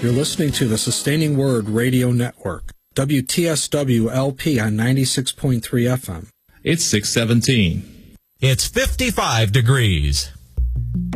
You're listening to the Sustaining Word Radio Network, WTSW-LP on 96.3 FM. It's 6:17. It's 55 degrees.